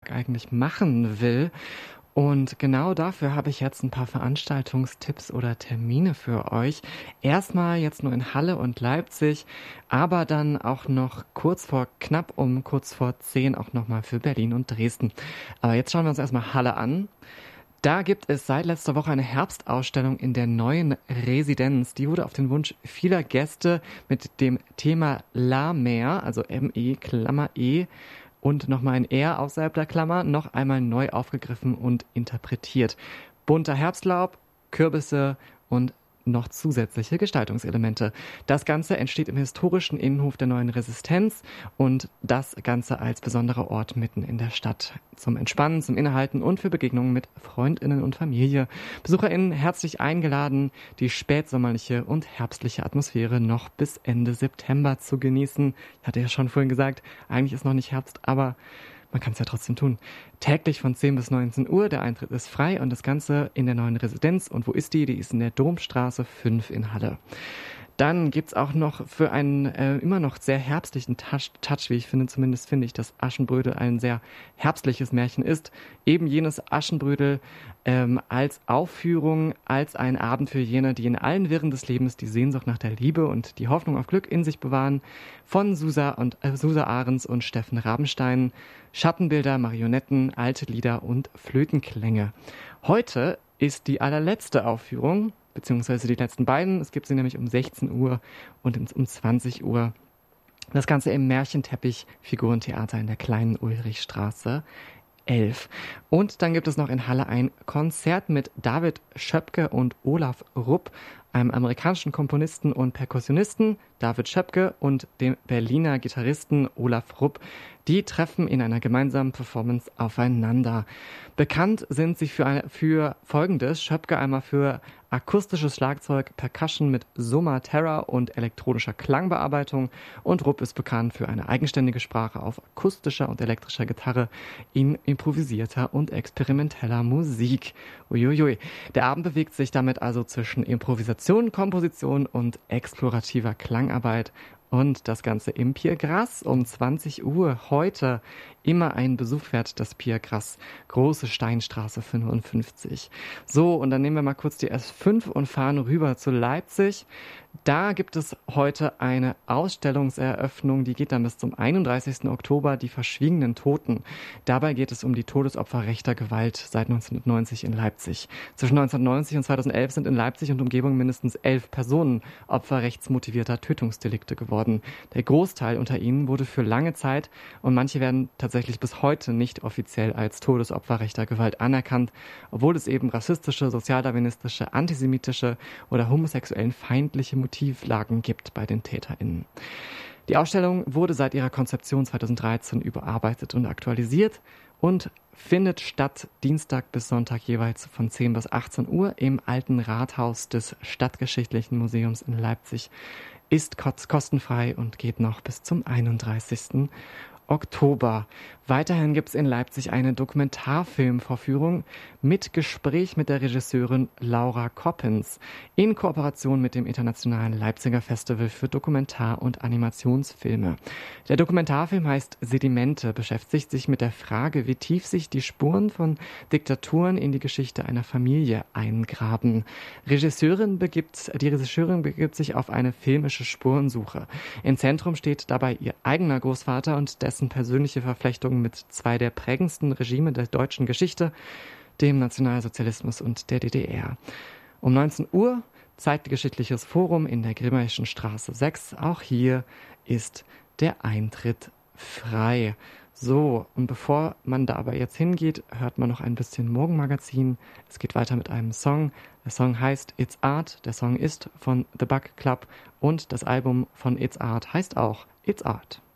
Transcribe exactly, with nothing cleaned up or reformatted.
Dienstag eigentlich machen will. Und genau dafür habe ich jetzt ein paar Veranstaltungstipps oder Termine für euch. Erstmal jetzt nur in Halle und Leipzig, aber dann auch noch kurz vor, knapp um kurz vor zehn auch nochmal für Berlin und Dresden. Aber jetzt schauen wir uns erstmal Halle an. Da gibt es seit letzter Woche eine Herbstausstellung in der neuen Residenz. Die wurde auf den Wunsch vieler Gäste mit dem Thema La Mer, also M E, Klammer E, und nochmal ein R außerhalb der Klammer, noch einmal neu aufgegriffen und interpretiert. Bunter Herbstlaub, Kürbisse und noch zusätzliche Gestaltungselemente. Das Ganze entsteht im historischen Innenhof der neuen Resistenz und das Ganze als besonderer Ort mitten in der Stadt. Zum Entspannen, zum Innehalten und für Begegnungen mit FreundInnen und Familie. BesucherInnen herzlich eingeladen, die spätsommerliche und herbstliche Atmosphäre noch bis Ende September zu genießen. Ich hatte ja schon vorhin gesagt, eigentlich ist noch nicht Herbst, aber man kann es ja trotzdem tun. Täglich von zehn bis neunzehn Uhr, der Eintritt ist frei und das Ganze in der neuen Residenz. Und wo ist die? Die ist in der Domstraße fünf in Halle. Dann gibt's auch noch für einen äh, immer noch sehr herbstlichen Touch, Touch, wie ich finde, zumindest finde ich, dass Aschenbrödel ein sehr herbstliches Märchen ist. Eben jenes Aschenbrödel ähm, als Aufführung, als ein Abend für jene, die in allen Wirren des Lebens die Sehnsucht nach der Liebe und die Hoffnung auf Glück in sich bewahren. Von Susa und äh, Susa Ahrens und Steffen Rabenstein. Schattenbilder, Marionetten, alte Lieder und Flötenklänge. Heute ist die allerletzte Aufführung, beziehungsweise die letzten beiden. Es gibt sie nämlich um sechzehn Uhr und um zwanzig Uhr. Das Ganze im Märchenteppich Figurentheater in der kleinen Ulrichstraße elf. Und dann gibt es noch in Halle ein Konzert mit David Schöpke und Olaf Rupp, einem amerikanischen Komponisten und Perkussionisten, David Schöpke, und dem Berliner Gitarristen Olaf Rupp. Die treffen in einer gemeinsamen Performance aufeinander. Bekannt sind sie für, eine, für Folgendes. Schöpke einmal für akustisches Schlagzeug, Percussion mit Summa Terra und elektronischer Klangbearbeitung. Und Rupp ist bekannt für eine eigenständige Sprache auf akustischer und elektrischer Gitarre in improvisierter und experimenteller Musik. Uiuiui. Der Abend bewegt sich damit also zwischen Improvisation, Komposition und explorativer Klangarbeit. Und das Ganze im Pier Grass um zwanzig Uhr heute. Immer ein Besuch wert, das Pier Grass, Große Steinstraße fünfundfünfzig. So, und dann nehmen wir mal kurz die S fünf und fahren rüber zu Leipzig. Da gibt es heute eine Ausstellungseröffnung, die geht dann bis zum einunddreißigsten Oktober, die verschwiegenen Toten. Dabei geht es um die Todesopfer rechter Gewalt seit neunzehnhundertneunzig in Leipzig. Zwischen neunzehnhundertneunzig und zweitausendelf sind in Leipzig und Umgebung mindestens elf Personen Opfer rechtsmotivierter Tötungsdelikte geworden. Der Großteil unter ihnen wurde für lange Zeit und manche werden tatsächlich bis heute nicht offiziell als Todesopfer rechter Gewalt anerkannt, obwohl es eben rassistische, sozialdarwinistische, antisemitische oder homosexuellen feindliche Motivlagen gibt bei den TäterInnen. Die Ausstellung wurde seit ihrer Konzeption zweitausenddreizehn überarbeitet und aktualisiert und findet statt Dienstag bis Sonntag jeweils von zehn bis achtzehn Uhr im Alten Rathaus des Stadtgeschichtlichen Museums in Leipzig, ist kostenfrei und geht noch bis zum einunddreißigsten Oktober. Weiterhin gibt es in Leipzig eine Dokumentarfilmvorführung mit Gespräch mit der Regisseurin Laura Coppens in Kooperation mit dem Internationalen Leipziger Festival für Dokumentar- und Animationsfilme. Der Dokumentarfilm heißt Sedimente, beschäftigt sich mit der Frage, wie tief sich die Spuren von Diktaturen in die Geschichte einer Familie eingraben. Regisseurin begibt, die Regisseurin begibt sich auf eine filmische Spurensuche. Im Zentrum steht dabei ihr eigener Großvater und dessen persönliche Verflechtungen mit zwei der prägendsten Regime der deutschen Geschichte, dem Nationalsozialismus und der D D R. Um neunzehn Uhr zeigt Geschichtliches Forum in der Grimmaischen Straße sechs. Auch hier ist der Eintritt frei. So, und bevor man da aber jetzt hingeht, hört man noch ein bisschen Morgenmagazin. Es geht weiter mit einem Song. Der Song heißt It's Art. Der Song ist von The Bug Club und das Album von It's Art heißt auch It's Art.